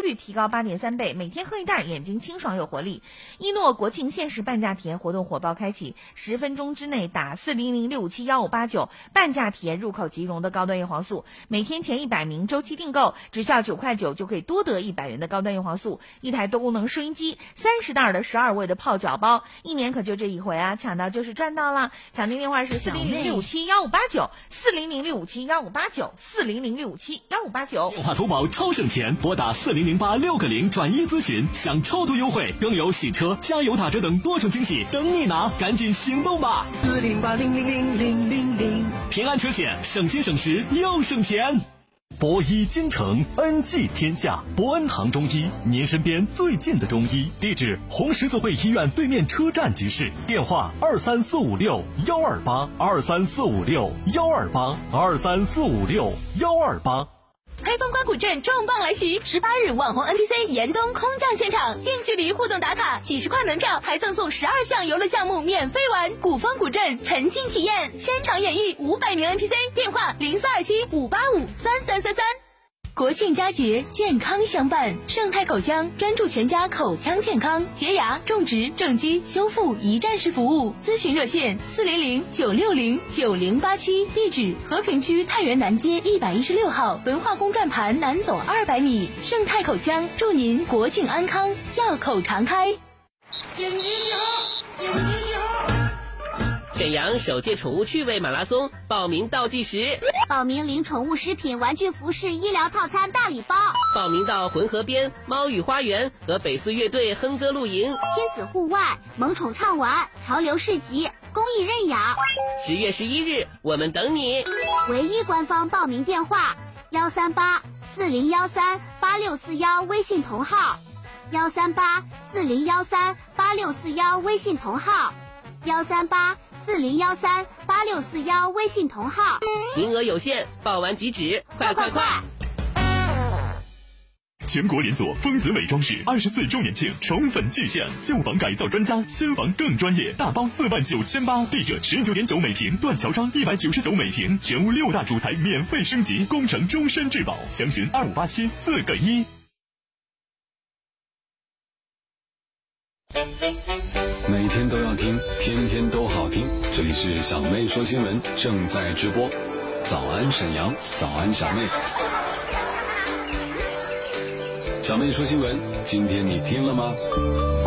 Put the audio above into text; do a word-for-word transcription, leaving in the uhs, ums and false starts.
率提高 八点三 倍，每天喝一袋，眼睛清爽有活力。一诺国庆限时半价甜活动火爆开启，十分钟之内打四零零六五七幺五八九，半价甜入口即溶的高端叶黄素，每天前一百名周期订购，只需要九块九就可以多得一百元的高端叶黄素，一台多功能收音机，三十袋的十二味的泡脚包，一年可就这一回啊，抢到就是赚到了。抢订电话是四零零六五七幺五八九，四零零六五七幺五八九，四零零六五七幺五八九。 电话投保超省钱，拨打四零零八六个零转一咨询，享超多优惠，更有洗车、加油打折等多重惊喜等你拿，赶紧行动吧！ 四零八零零零零零零， 平安车险，省心省时又省钱。博医京城，恩济天下，博恩堂中医，您身边最近的中医。地址：红十字会医院对面车站集市。电话：二三四五六幺二八，二三四五六幺二八，二三四五六幺二八。 黑风关谷镇重磅来袭！十八日，网红 N P C 严冬空降现场，近距离互动打卡，几十块门票还赠送十二项游乐项目免费玩。古风古镇沉浸体验，现场演绎五百名 N P C， 电话零四二七五八五三三三三。国庆佳节，健康相伴。盛泰口腔专注全家口腔健康，洁牙、种植、正畸、修复一站式服务。咨询热线：四零零九六零九零八七。地址：和平区太原南街一百一十六号文化宫转盘南走二百米。盛泰口腔祝您国庆安康，笑口常开。 姐姐你好，姐姐你好。 沈阳首届宠物趣味马拉松报名倒计时， 报名领宠物食品、玩具、服饰、医疗套餐大礼包。 报名到浑河边猫语花园和北四乐队哼歌露营， 亲子户外萌宠畅玩，潮流市集，公益认养。 十月十一日，我们等你。 唯一官方报名电话：幺三八四零幺三八六四幺，微信同号；幺三八四零幺三八六四幺，微信同号；幺三八四零幺三八六四幺，微信同号。 名额有限，报完即止，快快快！ 全国连锁丰子美装饰二十四周年庆宠粉巨献，旧房改造专家，新房更专业，大包四万九千八，地热十九点九每平，断桥窗一百九十九每平，全屋六大主材免费升级，工程终身质保，详询二五八七四个一。 每天都要听，天天都好听。这里是小妹说新闻，正在直播。早安沈阳，早安小妹。小妹说新闻，今天你听了吗？